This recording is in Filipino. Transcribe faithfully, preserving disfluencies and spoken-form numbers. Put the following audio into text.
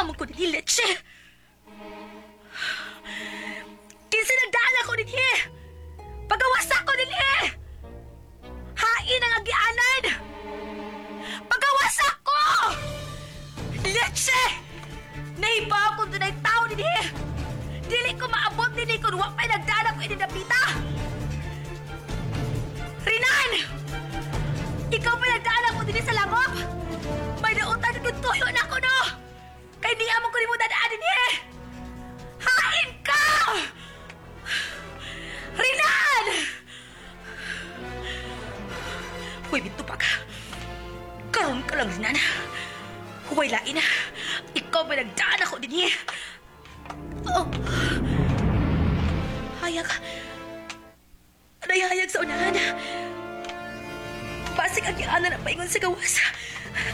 amon ko din leche. Kinsa nagdaan ako din he. Pagawasak ko din he. Hain ang agianan. Pagawasak ko. Leche. Nahibaw ko doon ay tao din he. Dili ko maabot din he kung wak pa'y nagdaan ako inidapita. Rinan! Ikaw pa nagdaan ako din sa langop. May nautan kong tuyo na ako no. Kaya di amon ko rin mo dadaan din he. Hain ka! Rinan! Huwag bitupag. Karoon ka lang, Rinan. Huwag lain na. Ikaw ba nagdaan ako din eh? Oh. Hayag. Anay hayag sa unahan. Basig ang iana na paingon sa gawas.